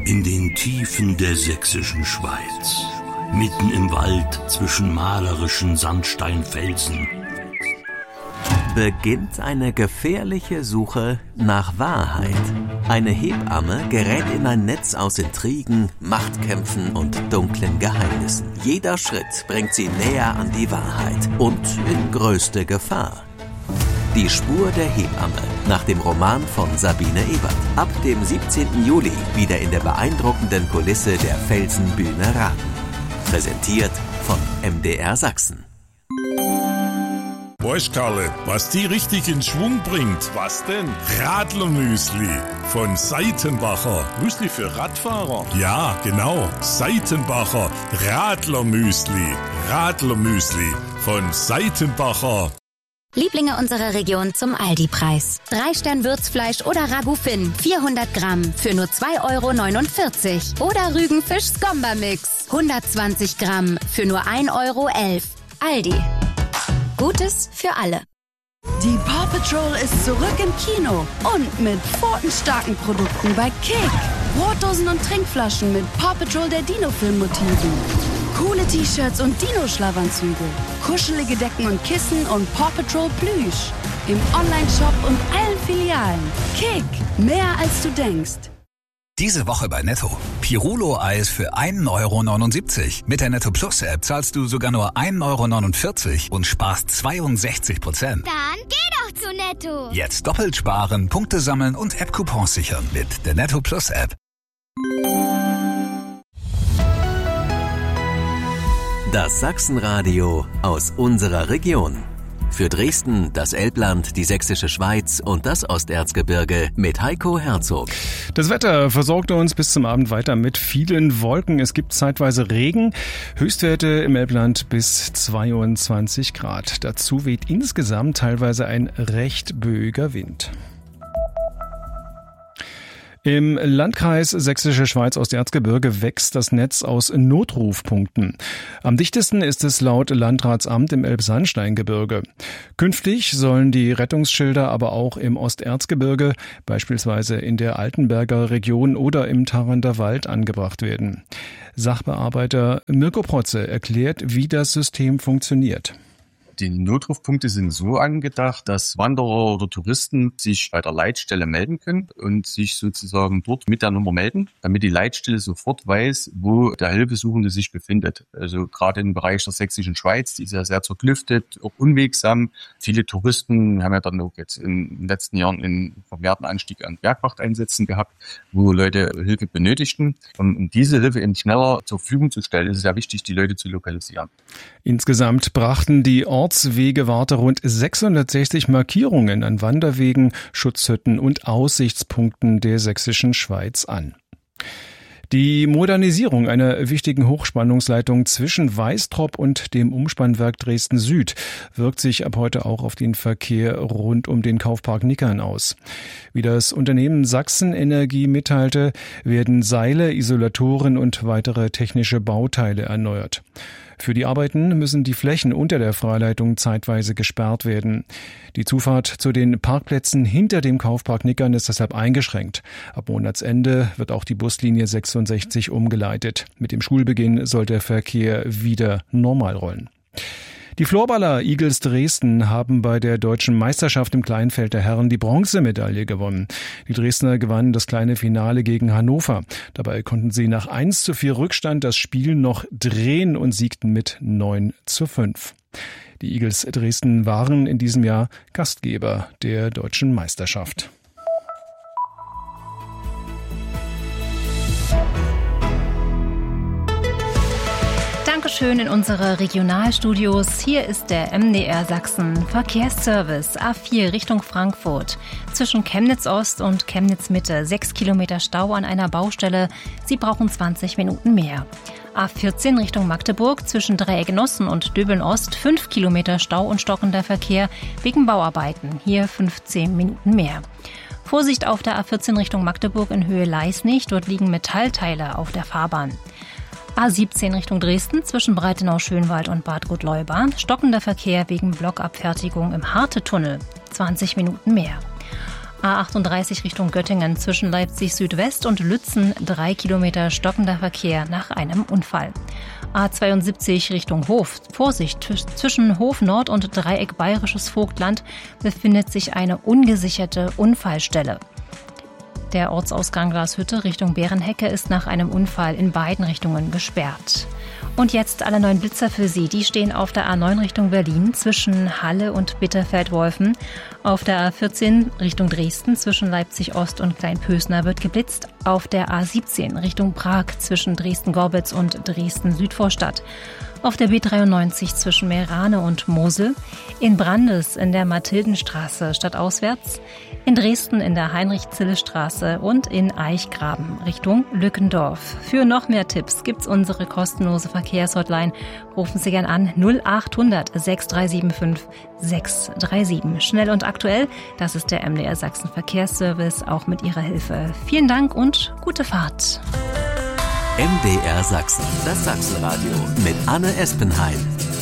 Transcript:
In den Tiefen der sächsischen Schweiz, mitten im Wald zwischen malerischen Sandsteinfelsen, beginnt eine gefährliche Suche nach Wahrheit. Eine Hebamme gerät in ein Netz aus Intrigen, Machtkämpfen und dunklen Geheimnissen. Jeder Schritt bringt sie näher an die Wahrheit und in größte Gefahr. Die Spur der Hebamme, nach dem Roman von Sabine Ebert. Ab dem 17. Juli wieder in der beeindruckenden Kulisse der Felsenbühne Raden. Präsentiert von MDR Sachsen. Weißt Karle, was die richtig in Schwung bringt? Was denn? Radlermüsli von Seitenbacher. Müsli für Radfahrer? Ja, genau. Seitenbacher Radlermüsli. Radlermüsli von Seitenbacher. Lieblinge unserer Region zum Aldi-Preis. 3-Stern-Würzfleisch oder Ragout Finn, 400 Gramm für nur 2,49 €. Oder Rügenfisch-Skomba-Mix, 120 Gramm für nur 1,11 €. Aldi. Gutes für alle. Die Paw Patrol ist zurück im Kino und mit pfotenstarken Produkten bei Kick. Brotdosen und Trinkflaschen mit Paw Patrol der Dino-Film-Motiven. Coole T-Shirts und Dino-Schlafanzüge. Kuschelige Decken und Kissen und Paw Patrol Plüsch. Im Online-Shop und allen Filialen. Kick, mehr als du denkst. Diese Woche bei Netto. Pirulo-Eis für 1,79 €. Mit der Netto Plus App zahlst du sogar nur 1,49 € und sparst 62%. Dann geh doch zu Netto. Jetzt doppelt sparen, Punkte sammeln und App-Coupons sichern mit der Netto Plus App. Das Sachsenradio aus unserer Region. Für Dresden, das Elbland, die Sächsische Schweiz und das Osterzgebirge mit Heiko Herzog. Das Wetter versorgte uns bis zum Abend weiter mit vielen Wolken. Es gibt zeitweise Regen. Höchstwerte im Elbland bis 22 Grad. Dazu weht insgesamt teilweise ein recht böiger Wind. Im Landkreis Sächsische Schweiz Osterzgebirge wächst das Netz aus Notrufpunkten. Am dichtesten ist es laut Landratsamt im Elbsandsteingebirge. Künftig sollen die Rettungsschilder aber auch im Osterzgebirge, beispielsweise in der Altenberger Region oder im Tharanter Wald, angebracht werden. Sachbearbeiter Mirko Protze erklärt, wie das System funktioniert. Die Notrufpunkte sind so angedacht, dass Wanderer oder Touristen sich bei der Leitstelle melden können und sich sozusagen dort mit der Nummer melden, damit die Leitstelle sofort weiß, wo der Hilfesuchende sich befindet. Also gerade im Bereich der Sächsischen Schweiz, die ist ja sehr zerklüftet, auch unwegsam. Viele Touristen haben ja dann auch jetzt in den letzten Jahren einen vermehrten Anstieg an Bergwachteinsätzen gehabt, wo Leute Hilfe benötigten. Um diese Hilfe eben schneller zur Verfügung zu stellen, ist es sehr wichtig, die Leute zu lokalisieren. Insgesamt brachten die Ortswegewarte rund 660 Markierungen an Wanderwegen, Schutzhütten und Aussichtspunkten der Sächsischen Schweiz an. Die Modernisierung einer wichtigen Hochspannungsleitung zwischen Weißtrop und dem Umspannwerk Dresden Süd wirkt sich ab heute auch auf den Verkehr rund um den Kaufpark Nickern aus. Wie das Unternehmen Sachsenenergie mitteilte, werden Seile, Isolatoren und weitere technische Bauteile erneuert. Für die Arbeiten müssen die Flächen unter der Freileitung zeitweise gesperrt werden. Die Zufahrt zu den Parkplätzen hinter dem Kaufpark Nickern ist deshalb eingeschränkt. Ab Monatsende wird auch die Buslinie 66 umgeleitet. Mit dem Schulbeginn soll der Verkehr wieder normal rollen. Die Florballer Eagles Dresden haben bei der Deutschen Meisterschaft im Kleinfeld der Herren die Bronzemedaille gewonnen. Die Dresdner gewannen das kleine Finale gegen Hannover. Dabei konnten sie nach 1:4 Rückstand das Spiel noch drehen und siegten mit 9:5. Die Eagles Dresden waren in diesem Jahr Gastgeber der Deutschen Meisterschaft. Dankeschön in unsere Regionalstudios. Hier ist der MDR Sachsen Verkehrsservice A4 Richtung Frankfurt. Zwischen Chemnitz Ost und Chemnitz Mitte 6 Kilometer Stau an einer Baustelle. Sie brauchen 20 Minuten mehr. A14 Richtung Magdeburg zwischen Dreieck-Nossen und Döbeln Ost 5 Kilometer Stau und stockender Verkehr wegen Bauarbeiten. Hier 15 Minuten mehr. Vorsicht auf der A14 Richtung Magdeburg in Höhe Leisnig. Dort liegen Metallteile auf der Fahrbahn. A17 Richtung Dresden zwischen Breitenau-Schönwald und Bad Gottleuba. Stockender Verkehr wegen Blockabfertigung im Harte-Tunnel. 20 Minuten mehr. A38 Richtung Göttingen zwischen Leipzig Südwest und Lützen 3 Kilometer stockender Verkehr nach einem Unfall. A72 Richtung Hof. Vorsicht, zwischen Hof Nord und Dreieck Bayerisches Vogtland befindet sich eine ungesicherte Unfallstelle. Der Ortsausgang Glashütte Richtung Bärenhecke ist nach einem Unfall in beiden Richtungen gesperrt. Und jetzt alle 9 Blitzer für Sie. Die stehen auf der A9 Richtung Berlin zwischen Halle und Bitterfeld-Wolfen. Auf der A14 Richtung Dresden zwischen Leipzig Ost und Kleinpösner wird geblitzt. Auf der A17 Richtung Prag zwischen Dresden-Gorbitz und Dresden-Südvorstadt. Auf der B93 zwischen Meerane und Mosel, in Brandes in der Mathildenstraße stadtauswärts, in Dresden in der Heinrich-Zille-Straße und in Eichgraben Richtung Lückendorf. Für noch mehr Tipps gibt's unsere kostenlose Verkehrshotline. Rufen Sie gern an 0800 6375 637. Schnell und aktuell, das ist der MDR Sachsen Verkehrsservice, auch mit Ihrer Hilfe. Vielen Dank und gute Fahrt. MDR Sachsen, das Sachsenradio mit Anne Espenheim.